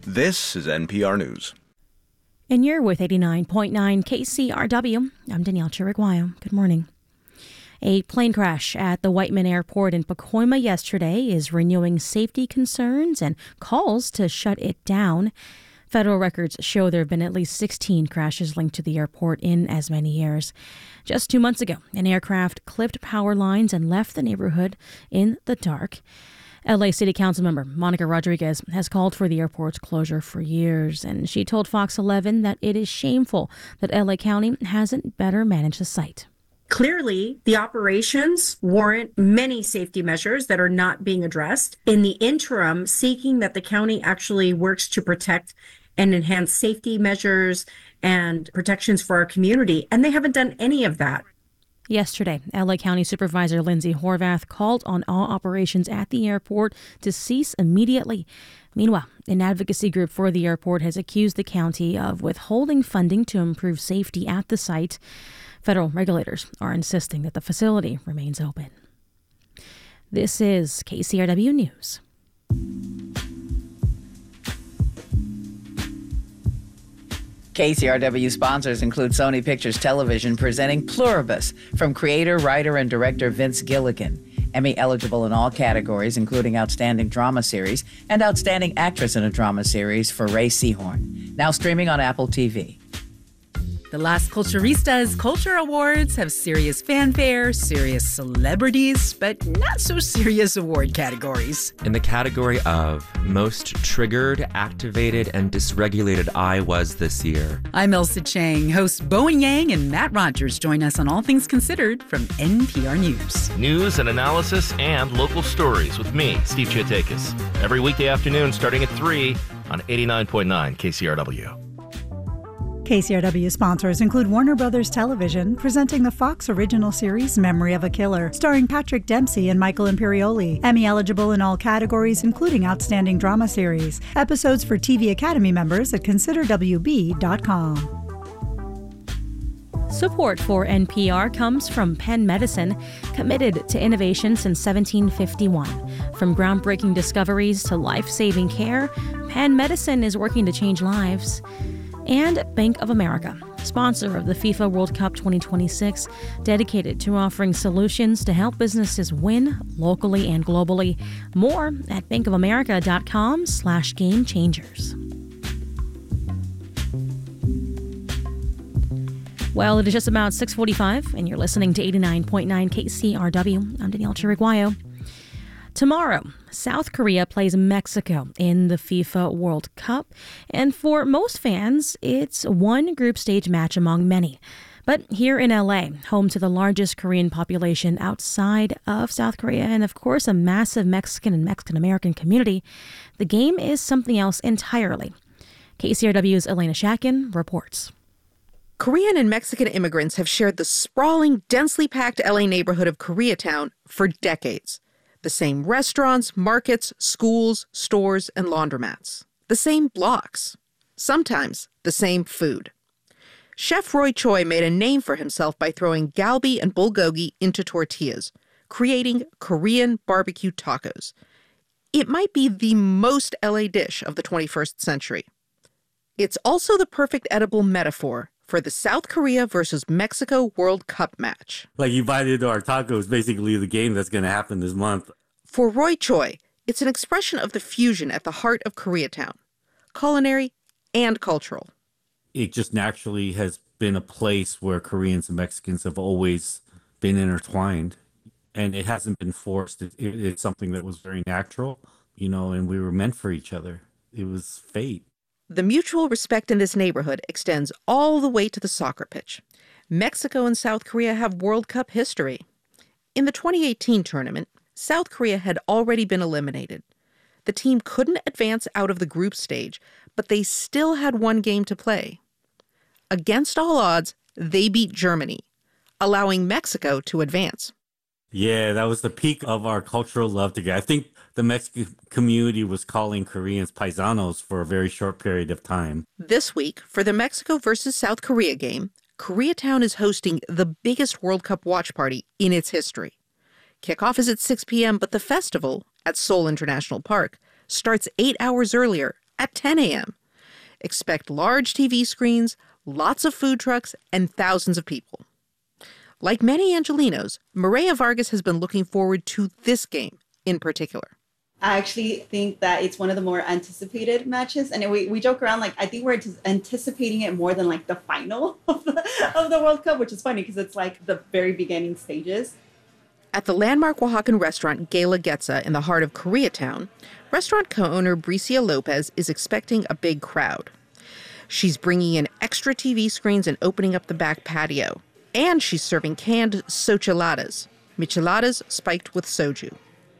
This is NPR News. And you're with 89.9 KCRW. I'm Danielle Chiriguayo. Good morning. A plane crash at the Whiteman Airport in Pacoima yesterday is renewing safety concerns and calls to shut it down. Federal records show there have been at least 16 crashes linked to the airport in as many years. Just 2 months ago, an aircraft clipped power lines and left the neighborhood in the dark. LA City Council member Monica Rodriguez has called for the airport's closure for years, and she told Fox 11 that it is shameful that LA County hasn't better managed the site. Clearly, the operations warrant many safety measures that are not being addressed. In the interim, seeking that the county actually works to protect and enhance safety measures and protections for our community, and they haven't done any of that. Yesterday, LA County Supervisor Lindsay Horvath called on all operations at the airport to cease immediately. Meanwhile, an advocacy group for the airport has accused the county of withholding funding to improve safety at the site. Federal regulators are insisting that the facility remains open. This is KCRW News. KCRW sponsors include Sony Pictures Television presenting Pluribus from creator, writer, and director Vince Gilligan. Emmy eligible in all categories, including Outstanding Drama Series and Outstanding Actress in a Drama Series for Ray Seahorn. Now streaming on Apple TV. The Las Culturistas Culture Awards have serious fanfare, serious celebrities, but not so serious award categories. In the category of Most Triggered, Activated, and Dysregulated I Was this year. I'm Elsa Chang. Hosts Bowen Yang and Matt Rogers join us on All Things Considered from NPR News. News and analysis and local stories with me, Steve Chiatakis. Every weekday afternoon starting at 3 on 89.9 KCRW. KCRW sponsors include Warner Brothers Television, presenting the Fox original series Memory of a Killer, starring Patrick Dempsey and Michael Imperioli. Emmy eligible in all categories, including Outstanding Drama Series. Episodes for TV Academy members at considerwb.com. Support for NPR comes from Penn Medicine, committed to innovation since 1751. From groundbreaking discoveries to life-saving care, Penn Medicine is working to change lives. And Bank of America, sponsor of the FIFA World Cup 2026, dedicated to offering solutions to help businesses win locally and globally. More at bankofamerica.com/gamechangers. Well, it is just about 6:45, and you're listening to 89.9 KCRW. I'm Danielle Chiriguayo. Tomorrow, South Korea plays Mexico in the FIFA World Cup. And for most fans, it's one group stage match among many. But here in LA, home to the largest Korean population outside of South Korea, and of course a massive Mexican and Mexican-American community, the game is something else entirely. KCRW's Elena Shakin reports. Korean and Mexican immigrants have shared the sprawling, densely packed LA neighborhood of Koreatown for decades. The same restaurants, markets, schools, stores, and laundromats. The same blocks. Sometimes the same food. Chef Roy Choi made a name for himself by throwing galbi and bulgogi into tortillas, creating Korean barbecue tacos. It might be the most LA dish of the 21st century. It's also the perfect edible metaphor for the South Korea versus Mexico World Cup match. Like you bite into our tacos, basically the game that's going to happen this month. For Roy Choi, it's an expression of the fusion at the heart of Koreatown, culinary and cultural. It just naturally has been a place where Koreans and Mexicans have always been intertwined, and it hasn't been forced. It's something that was very natural, and we were meant for each other. It was fate. The mutual respect in this neighborhood extends all the way to the soccer pitch. Mexico and South Korea have World Cup history. In the 2018 tournament, South Korea had already been eliminated. The team couldn't advance out of the group stage, but they still had one game to play. Against all odds, they beat Germany, allowing Mexico to advance. Yeah, that was the peak of our cultural love together. I think the Mexican community was calling Koreans paisanos for a very short period of time. This week, for the Mexico versus South Korea game, Koreatown is hosting the biggest World Cup watch party in its history. Kickoff is at 6 p.m., but the festival, at Seoul International Park, starts 8 hours earlier at 10 a.m. Expect large TV screens, lots of food trucks, and thousands of people. Like many Angelinos, Mireya Vargas has been looking forward to this game in particular. I actually think that it's one of the more anticipated matches. And we joke around, like, I think we're anticipating it more than, like, the final of the World Cup, which is funny because it's, like, the very beginning stages. At the landmark Oaxacan restaurant Gala Getza in the heart of Koreatown, restaurant co-owner Bricia Lopez is expecting a big crowd. She's bringing in extra TV screens and opening up the back patio. And she's serving canned socheladas, micheladas spiked with soju.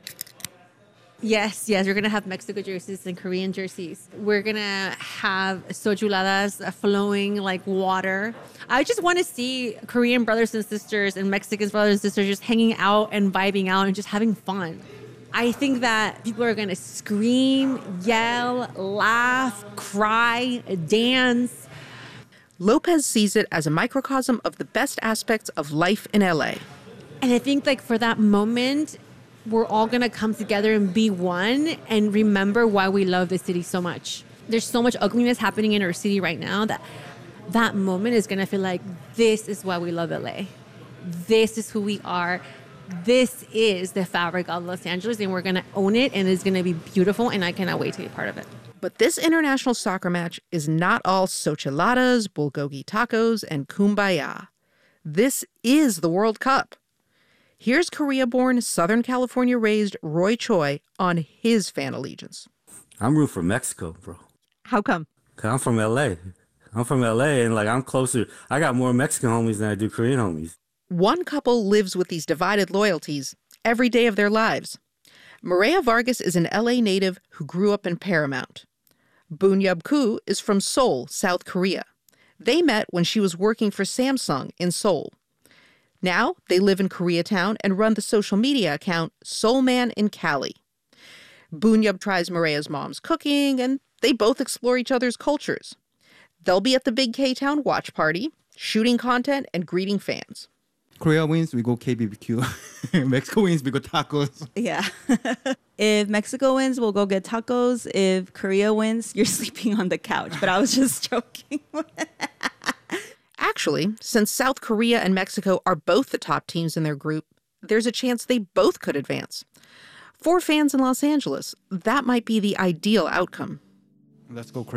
Yes, we're going to have Mexico jerseys and Korean jerseys. We're going to have sojuladas flowing like water. I just want to see Korean brothers and sisters and Mexican brothers and sisters just hanging out and vibing out and just having fun. I think that people are going to scream, yell, laugh, cry, dance. Lopez sees it as a microcosm of the best aspects of life in LA. And I think like for that moment, we're all going to come together and be one and remember why we love the city so much. There's so much ugliness happening in our city right now that moment is going to feel like this is why we love LA. This is who we are. This is the fabric of Los Angeles, and we're going to own it, and it's going to be beautiful, and I cannot wait to be part of it. But this international soccer match is not all socheladas, bulgogi tacos, and kumbaya. This is the World Cup. Here's Korea-born, Southern California-raised Roy Choi on his fan allegiance. I'm rooting for Mexico, bro. How come? 'Cause I'm from LA. And like I'm closer. I got more Mexican homies than I do Korean homies. One couple lives with these divided loyalties every day of their lives. Mireya Vargas is an LA native who grew up in Paramount. Bunyub Koo is from Seoul, South Korea. They met when she was working for Samsung in Seoul. Now they live in Koreatown and run the social media account Seoulman in Cali. Bunyub tries Mireya's mom's cooking, and they both explore each other's cultures. They'll be at the Big K-Town watch party, shooting content and greeting fans. Korea wins, we go KBBQ. Mexico wins, we go tacos. Yeah. If Mexico wins, we'll go get tacos. If Korea wins, you're sleeping on the couch. But I was just joking. Actually, since South Korea and Mexico are both the top teams in their group, there's a chance they both could advance. For fans in Los Angeles, that might be the ideal outcome. Let's go crazy.